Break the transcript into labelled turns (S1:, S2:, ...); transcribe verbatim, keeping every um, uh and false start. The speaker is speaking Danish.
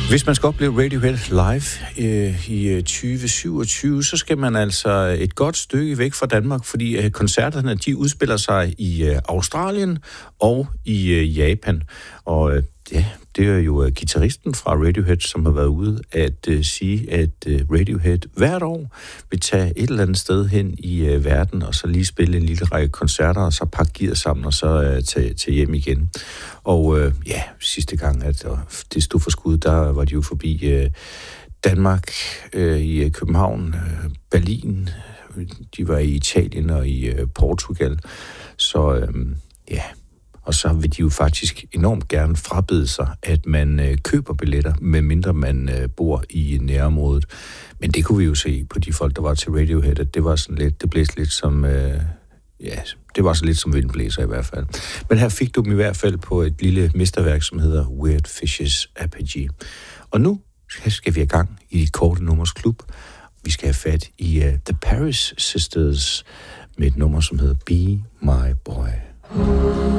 S1: Hvis man skal opleve Radiohead live øh, i tyve syvogtyve, så skal man altså et godt stykke væk fra Danmark, fordi øh, koncerterne de udspiller sig i øh, Australien og i øh, Japan. Og øh, ja, det er jo øh, guitaristen fra Radiohead, som har været ude at øh, sige, at øh, Radiohead hvert år vil tage et eller andet sted hen i øh, verden, og så lige spille en lille række koncerter, og så pakke gear sammen, og så øh, tage, tage hjem igen. Og øh, ja, sidste gang, at øh, det stod for skud, der var de jo forbi øh, Danmark, øh, i København, øh, Berlin, de var i Italien og i øh, Portugal. Så øh, ja, og så vil de jo faktisk enormt gerne frabede sig, at man øh, køber billetter, medmindre man øh, bor i nærområdet. Men det kunne vi jo se på de folk, der var til Radiohead, at det var sådan lidt, det blæste lidt som, øh, ja, det var så lidt som vindblæser i hvert fald. Men her fik du dem i hvert fald på et lille mesterværk, som hedder Weird Fishes Apogee. Og nu skal vi i gang i de korte nummers klub. Vi skal have fat i uh, The Paris Sisters med et nummer, som hedder Be My Boy.